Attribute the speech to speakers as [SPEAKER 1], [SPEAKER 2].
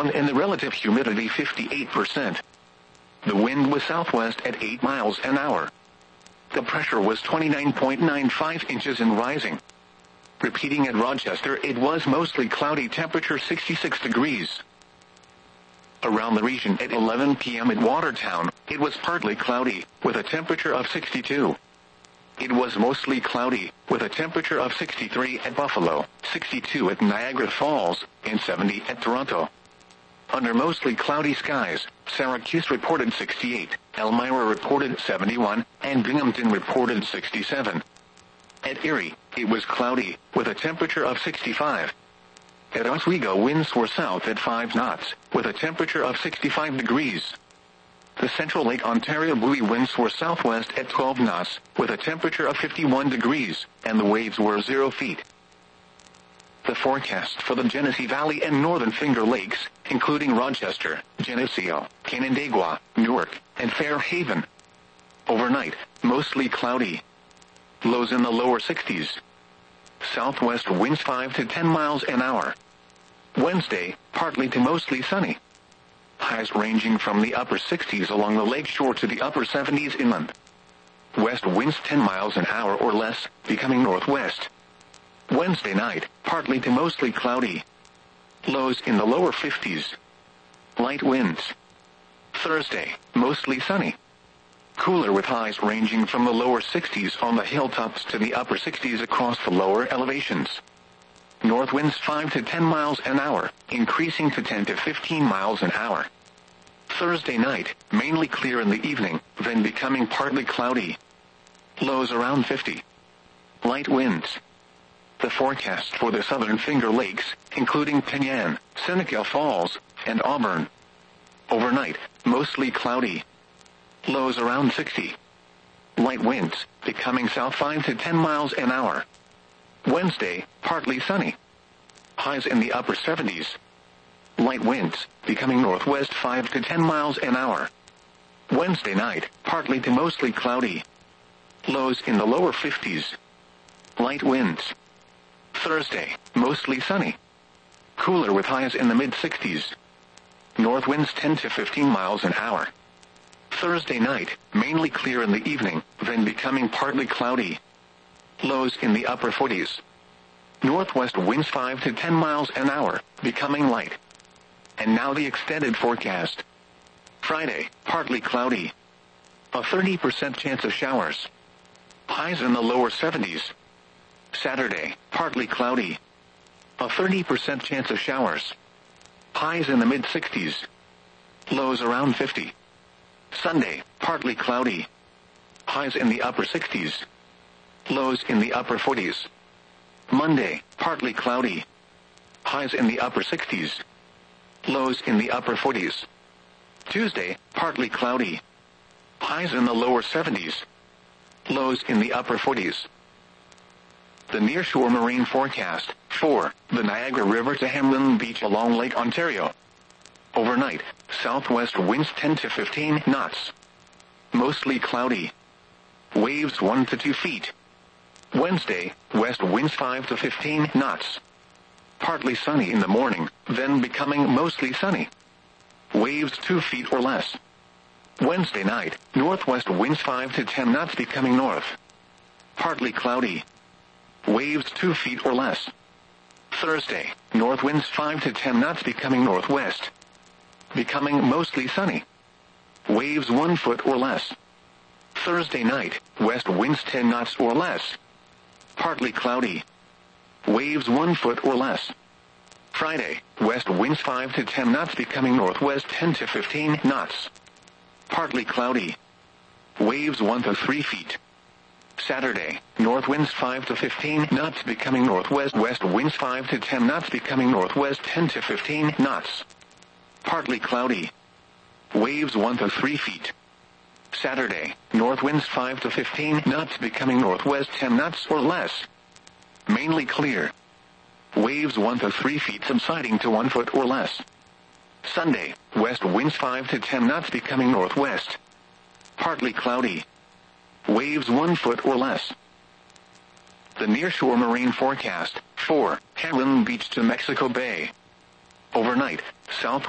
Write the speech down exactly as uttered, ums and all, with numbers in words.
[SPEAKER 1] one and the relative humidity fifty-eight percent. The wind was southwest at eight miles an hour. The pressure was twenty-nine point nine five inches and rising. Repeating at Rochester, it was mostly cloudy, temperature sixty-six degrees. Around the region at eleven p m at Watertown, it was partly cloudy, with a temperature of sixty-two. It was mostly cloudy, with a temperature of sixty-three at Buffalo, sixty-two at Niagara Falls, and seventy at Toronto. Under mostly cloudy skies, Syracuse reported sixty-eight, Elmira reported seventy-one, and Binghamton reported sixty-seven. At Erie, it was cloudy, with a temperature of sixty-five. At Oswego, winds were south at five knots, with a temperature of sixty-five degrees. The Central Lake Ontario buoy winds were southwest at twelve knots, with a temperature of fifty-one degrees, and the waves were zero feet. The forecast for the Genesee Valley and Northern Finger Lakes, including Rochester, Geneseo, Canandaigua, Newark, and Fairhaven. Overnight, mostly cloudy. Lows in the lower sixties. Southwest winds five to ten miles an hour. Wednesday, partly to mostly sunny. Highs ranging from the upper sixties along the lakeshore to the upper seventies inland. West winds ten miles an hour or less, becoming northwest. Wednesday night, partly to mostly cloudy. Lows in the lower fifties. Light winds. Thursday, mostly sunny. Cooler with highs ranging from the lower sixties on the hilltops to the upper sixties across the lower elevations. North winds five to ten miles an hour, increasing to ten to fifteen miles an hour. Thursday night, mainly clear in the evening, then becoming partly cloudy. Lows around fifty. Light winds. The forecast for the Southern Finger Lakes, including Penyan, Seneca Falls, and Auburn. Overnight, mostly cloudy. Lows around sixty. Light winds, becoming south five to ten miles an hour. Wednesday, partly sunny. Highs in the upper seventies. Light winds, becoming northwest five to ten miles an hour. Wednesday night, partly to mostly cloudy. Lows in the lower fifties. Light winds. Thursday, mostly sunny. Cooler with highs in the mid-sixties. North winds ten to fifteen miles an hour. Thursday night, mainly clear in the evening, then becoming partly cloudy. Lows in the upper forties. Northwest winds five to ten miles an hour, becoming light. And now the extended forecast. Friday, partly cloudy. A thirty percent chance of showers. Highs in the lower seventies. Saturday, partly cloudy. A thirty percent chance of showers. Highs in the mid-sixties. Lows around fifty. Sunday, partly cloudy. Highs in the upper sixties. Lows in the upper forties. Monday, partly cloudy. Highs in the upper sixties. Lows in the upper forties. Tuesday, partly cloudy. Highs in the lower seventies. Lows in the upper forties. The nearshore marine forecast, for the Niagara River to Hamlin Beach along Lake Ontario. Overnight, southwest winds ten to fifteen knots. Mostly cloudy. Waves one to two feet. Wednesday, west winds five to fifteen knots. Partly sunny in the morning, then becoming mostly sunny. Waves two feet or less. Wednesday night, northwest winds five to ten knots, becoming north. Partly cloudy. Waves two feet or less. Thursday, north winds five to ten knots, becoming northwest. Becoming mostly sunny. Waves one foot or less. Thursday night, west winds ten knots or less. Partly cloudy. Waves one foot or less. Friday, west winds five to ten knots, becoming northwest ten to fifteen knots. Partly cloudy. Waves one to three feet. Saturday, north winds five to fifteen knots, becoming northwest. West winds five to ten knots, becoming northwest ten to fifteen knots. Partly cloudy. Waves one to three feet. Saturday, north winds five to fifteen knots, becoming northwest ten knots or less. Mainly clear. Waves one to three feet, subsiding to one foot or less. Sunday, west winds five to ten knots, becoming northwest. Partly cloudy. Waves one foot or less. The nearshore marine forecast, for Hamlin Beach to Mexico Bay. Overnight, south